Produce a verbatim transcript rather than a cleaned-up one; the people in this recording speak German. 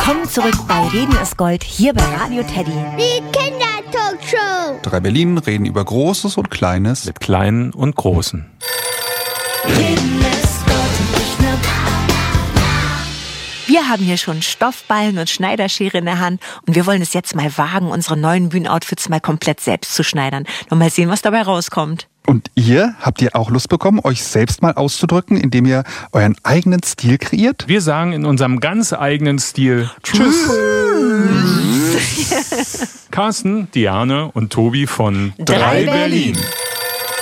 Willkommen zurück bei Reden ist Gold, hier bei Radio Teddy. Die Kindertalkshow. Drei Berlin reden über Großes und Kleines. Mit Kleinen und Großen. Reden ist Gold und nicht nur Wir haben hier schon Stoffballen und Schneiderschere in der Hand und wir wollen es jetzt mal wagen, unsere neuen Bühnenoutfits mal komplett selbst zu schneidern. Und mal sehen, was dabei rauskommt. Und ihr, habt ihr auch Lust bekommen, euch selbst mal auszudrücken, indem ihr euren eigenen Stil kreiert? Wir sagen in unserem ganz eigenen Stil Tschüss. Carsten, Diane und Tobi von Drei Drei Berlin. Berlin.